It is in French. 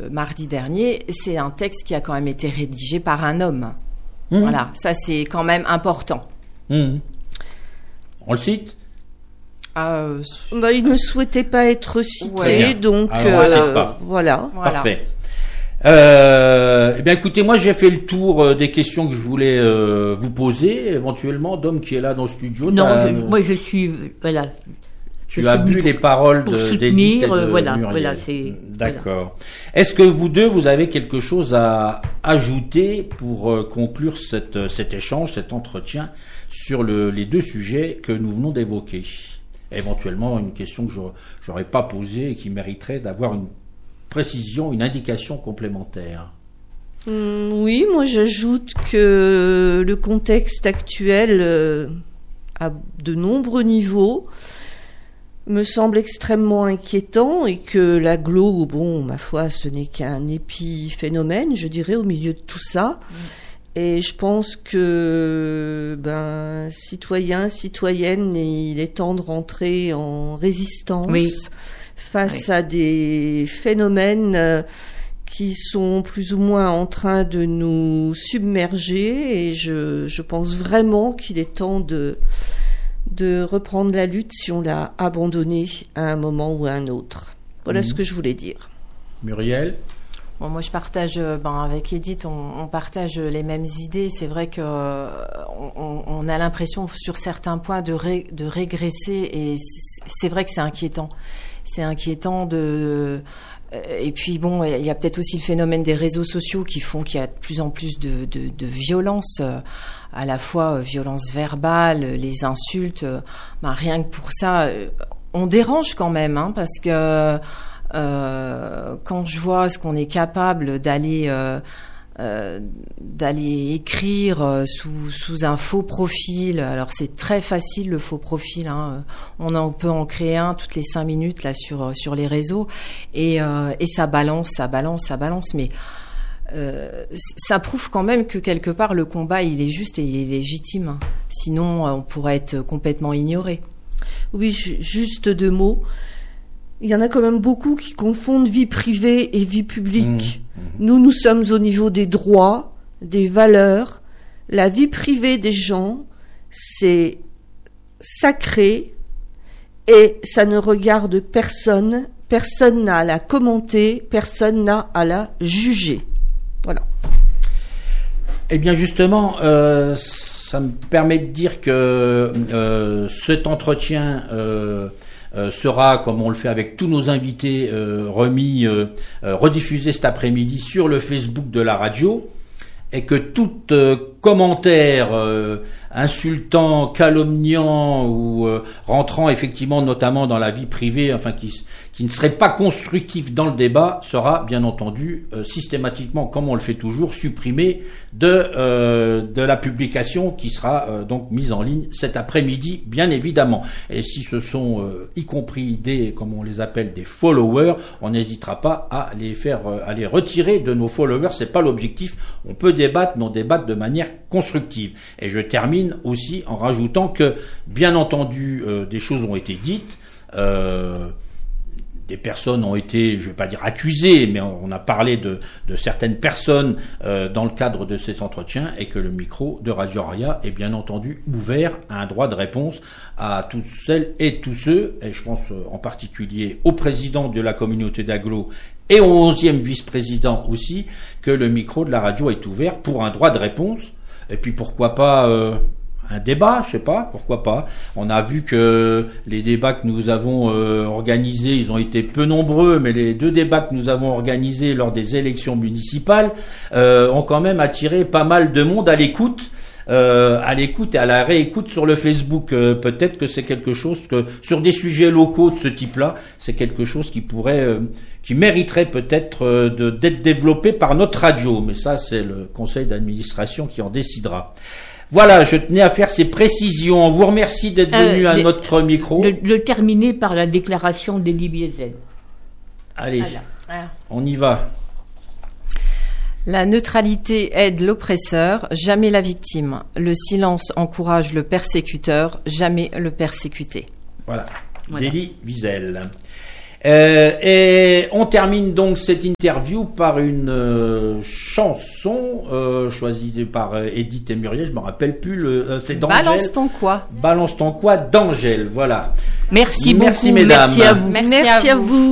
mardi dernier, c'est un texte qui a quand même été rédigé par un homme. Voilà, ça c'est quand même important. On le cite ? Il ne souhaitait pas être cité, donc voilà. Parfait. Écoutez, moi j'ai fait le tour des questions que je voulais vous poser, éventuellement. Dom qui est là dans le studio. Moi je suis Tu as bu les paroles d'Edith et de Muriel. D'accord. Est-ce que vous deux, vous avez quelque chose à ajouter pour conclure cet échange, cet entretien sur les deux sujets que nous venons d'évoquer ? Éventuellement, une question que j'aurais pas posée et qui mériterait d'avoir une précision, une indication complémentaire. Oui, moi j'ajoute que le contexte actuel, à de nombreux niveaux, me semble extrêmement inquiétant et que l'agglo, ma foi, ce n'est qu'un épiphénomène, je dirais, au milieu de tout ça. Et je pense que, citoyens, citoyennes, il est temps de rentrer en résistance face à des phénomènes qui sont plus ou moins en train de nous submerger. Et je pense vraiment qu'il est temps de reprendre la lutte si on l'a abandonnée à un moment ou à un autre. Voilà ce que je voulais dire. Muriel ? Bon, moi, je partage, avec Edith, on partage les mêmes idées. C'est vrai que on a l'impression, sur certains points, de régresser, et c'est vrai que c'est inquiétant. C'est inquiétant et puis il y a peut-être aussi le phénomène des réseaux sociaux qui font qu'il y a de plus en plus de violence, à la fois violence verbale, les insultes. Rien que pour ça, on dérange quand même, parce que quand je vois ce qu'on est capable d'aller écrire sous un faux profil. Alors c'est très facile, le faux profil, on peut en créer un toutes les 5 minutes là sur les réseaux, et ça balance, mais ça prouve quand même que quelque part le combat il est juste et il est légitime. Sinon on pourrait être complètement ignoré. Oui, juste 2 mots. Il y en a quand même beaucoup qui confondent vie privée et vie publique. Nous sommes au niveau des droits, des valeurs. La vie privée des gens, c'est sacré et ça ne regarde personne. Personne n'a à la commenter, personne n'a à la juger. Voilà. Eh bien justement, ça me permet de dire que cet entretien sera, comme on le fait avec tous nos invités, rediffusé cet après-midi sur le Facebook de la radio, et que tout commentaire insultant, calomniant ou rentrant effectivement notamment dans la vie privée, qui ne serait pas constructif dans le débat, sera bien entendu systématiquement, comme on le fait toujours, supprimé de la publication qui sera donc mise en ligne cet après-midi, bien évidemment. Et si ce sont y compris comme on les appelle, des followers, on n'hésitera pas à les retirer de nos followers. C'est pas l'objectif. On peut débattre, mais on débattre de manière constructive. Et je termine aussi en rajoutant que, bien entendu, des choses ont été dites. Des personnes ont été, je vais pas dire accusées, mais on a parlé de certaines personnes dans le cadre de cet entretien, et que le micro de Radio Aria est bien entendu ouvert à un droit de réponse à toutes celles et tous ceux, et je pense en particulier au président de la communauté d'agglo et au 11e vice-président aussi, que le micro de la radio est ouvert pour un droit de réponse. Et puis pourquoi pas un débat, je sais pas, pourquoi pas. On a vu que les débats que nous avons organisés, ils ont été peu nombreux, mais les 2 débats que nous avons organisés lors des élections municipales ont quand même attiré pas mal de monde à l'écoute et à la réécoute sur le Facebook. Peut-être que c'est quelque chose que, sur des sujets locaux de ce type-là, c'est quelque chose qui mériterait peut-être d'être développé par notre radio. Mais ça, c'est le conseil d'administration qui en décidera. Voilà, je tenais à faire ces précisions. On vous remercie d'être venu à notre micro. Le terminer par la déclaration d'Elie Wiesel. Allez, on y va. La neutralité aide l'oppresseur, jamais la victime. Le silence encourage le persécuteur, jamais le persécuté. Voilà. Elie Wiesel. Et on termine donc cette interview par une chanson choisie par Edith et Muriel. Je me rappelle plus c'est d'Angèle. Balance ton quoi. Balance ton quoi d'Angèle. Voilà. Merci beaucoup. Mesdames. Merci à vous. Merci à vous.